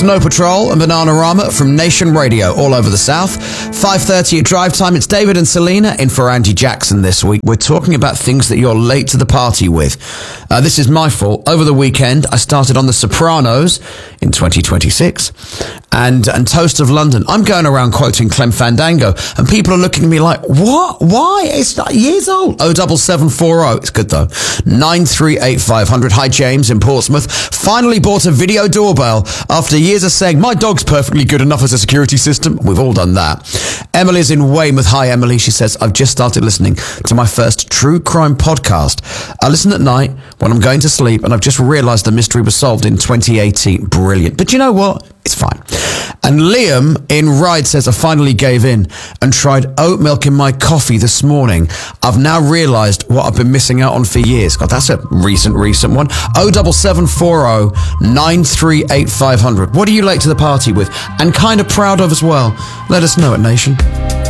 Snow Patrol and Bananarama from Nation Radio all over the South. 5:30 at drive time. It's David and Selena in for Andy Jackson this week. We're talking about things that you're late to the party with. This is my fault. Over the weekend, I started on The Sopranos in 2026 and Toast of London. I'm going around quoting Clem Fandango and people are looking at me like, what? Why? It's like years old. 07740. It's good though. 938-500. Hi, James in Portsmouth. Finally bought a video doorbell after years of saying my dog's perfectly good enough as a security system. We've all done that. Emily's in Weymouth. Hi, Emily. She says, I've just started listening to my first true crime podcast. I listen at night when I'm going to sleep and I've just realised the mystery was solved in 2018. Brilliant. But you know what? It's fine. And Liam in Ryde says, I finally gave in and tried oat milk in my coffee this morning. I've now realised what I've been missing out on for years. God, that's a recent one. 07740 938 500. What are you late to the party with and kind of proud of as well? Let us know at Nation.